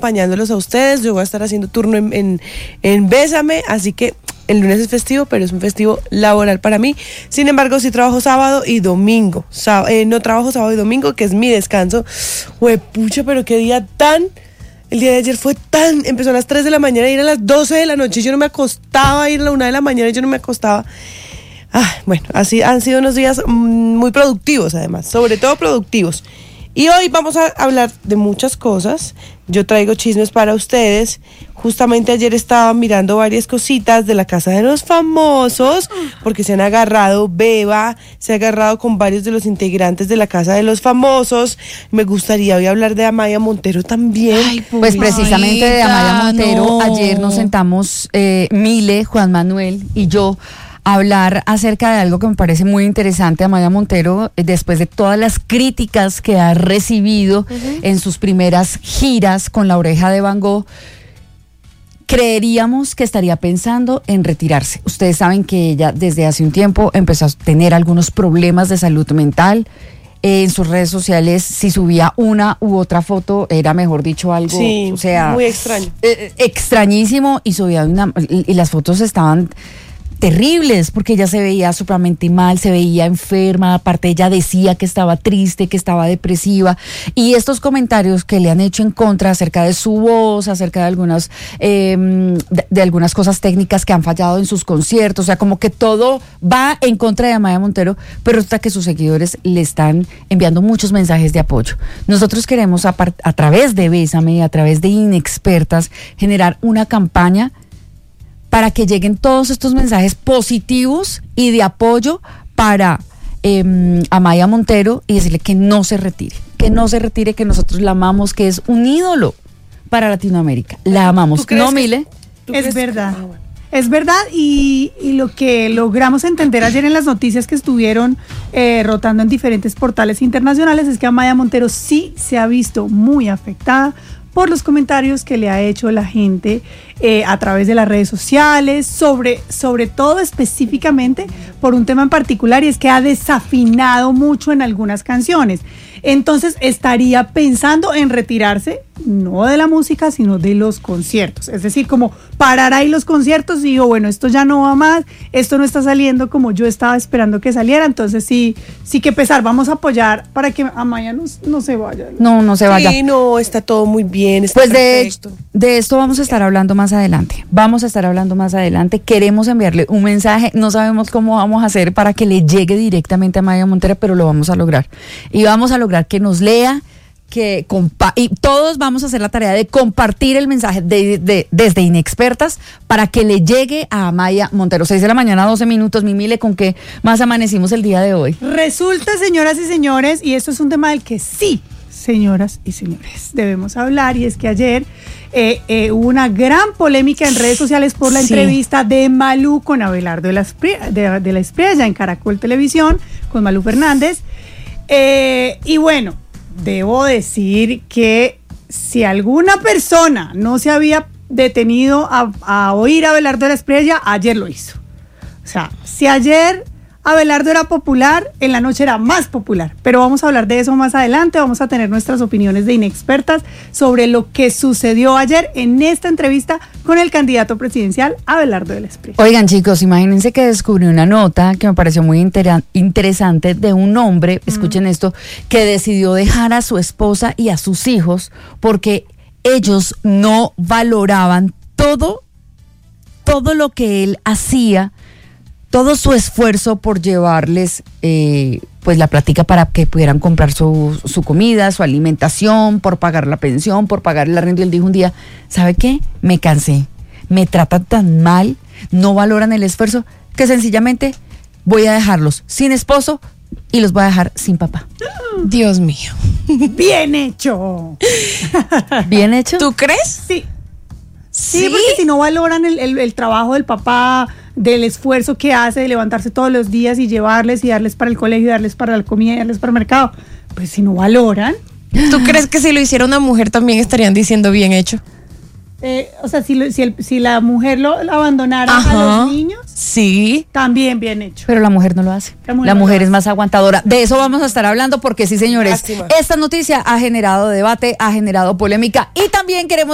acompañándolos a ustedes. Yo voy a estar haciendo turno en Bésame, así que el lunes es festivo, pero es un festivo laboral para mí. Sin embargo, sí trabajo sábado y domingo. No trabajo sábado y domingo, que es mi descanso. Pucha, pero qué día tan... El día de ayer empezó a las 3 de la mañana y ir a las 12 de la noche. Yo no me acostaba, ir a la 1 de la mañana y yo no me acostaba. Bueno, así han sido unos días muy productivos, además, sobre todo productivos. Y hoy vamos a hablar de muchas cosas. Yo traigo chismes para ustedes. Justamente ayer estaba mirando varias cositas de la Casa de los Famosos, porque se han agarrado, Beba se ha agarrado con varios de los integrantes de la Casa de los Famosos. Me gustaría hoy hablar de Amaya Montero también. Ay, pues precisamente de Amaya Montero, ayer nos sentamos Mile, Juan Manuel y yo hablar acerca de algo que me parece muy interesante. Amaya Montero, después de todas las críticas que ha recibido en sus primeras giras con La Oreja de Van Gogh, creeríamos que estaría pensando en retirarse. Ustedes saben que ella desde hace un tiempo empezó a tener algunos problemas de salud mental. En sus redes sociales, si subía una u otra foto, era, mejor dicho, algo, sí, o sea, muy extraño. Extrañísimo, y subía y las fotos estaban terribles, porque ella se veía supremamente mal, se veía enferma, aparte ella decía que estaba triste, que estaba depresiva, y estos comentarios que le han hecho en contra acerca de su voz, acerca de algunas de algunas cosas técnicas que han fallado en sus conciertos, o sea, como que todo va en contra de Amaya Montero, pero hasta que sus seguidores le están enviando muchos mensajes de apoyo. Nosotros queremos, a través de Bésame, a través de Inexpertas, generar una campaña para que lleguen todos estos mensajes positivos y de apoyo para Amaya Montero, y decirle que no se retire, que nosotros la amamos, que es un ídolo para Latinoamérica. La amamos. ¿No, Mile? Es verdad. Es verdad, y lo que logramos entender ayer en las noticias que estuvieron rotando en diferentes portales internacionales es que Amaya Montero sí se ha visto muy afectada por los comentarios que le ha hecho la gente a través de las redes sociales, sobre todo específicamente por un tema en particular, y es que ha desafinado mucho en algunas canciones. Entonces estaría pensando en retirarse, no de la música, sino de los conciertos. Es decir, como parar ahí los conciertos y digo, bueno, esto ya no va más, esto no está saliendo como yo estaba esperando que saliera, entonces sí que pesar, vamos a apoyar para que Amaya no se vaya. No se vaya. Sí, no, está todo muy bien, está pues perfecto. De esto vamos a estar hablando más adelante. Queremos enviarle un mensaje, no sabemos cómo vamos a hacer para que le llegue directamente a Amaya Montero, pero lo vamos a lograr. Y vamos a lograr que nos lea, y todos vamos a hacer la tarea de compartir el mensaje desde Inexpertas para que le llegue a Amaya Montero. 6 de la mañana, 12 minutos. Mimile, ¿con qué más amanecimos el día de hoy? Resulta, señoras y señores, y esto es un tema del que sí, señoras y señores, debemos hablar, y es que ayer hubo una gran polémica en redes sociales por la entrevista de Malú con Abelardo de la Espriella en Caracol Televisión, con Malú Fernández. Y bueno, debo decir que si alguna persona no se había detenido a oír a Abelardo de la Espriella, ayer lo hizo. O sea, si ayer Abelardo era popular, en la noche era más popular. Pero vamos a hablar de eso más adelante. Vamos a tener nuestras opiniones de Inexpertas sobre lo que sucedió ayer en esta entrevista con el candidato presidencial Abelardo de la Espriella. Oigan, chicos, imagínense que descubrí una nota que me pareció muy interesante de un hombre, escuchen esto, que decidió dejar a su esposa y a sus hijos porque ellos no valoraban todo lo que él hacía, todo su esfuerzo por llevarles pues la plática para que pudieran comprar su comida, su alimentación, por pagar la pensión, por pagar el arriendo. Y él dijo un día, ¿sabe qué? Me cansé, me tratan tan mal, no valoran el esfuerzo, que sencillamente voy a dejarlos sin esposo y los voy a dejar sin papá. Dios mío. ¡Bien hecho! ¿Bien hecho? ¿Tú crees? Sí, porque si no valoran el trabajo del papá, del esfuerzo que hace de levantarse todos los días y llevarles y darles para el colegio, darles para la comida y darles para el mercado, pues si no valoran. ¿Tú crees que si lo hiciera una mujer también estarían diciendo bien hecho? O sea, si la mujer lo abandonara a los niños, sí, también bien hecho. Pero la mujer no lo hace. La mujer es más aguantadora. De eso vamos a estar hablando porque sí, señores, esta noticia ha generado debate, ha generado polémica, y también queremos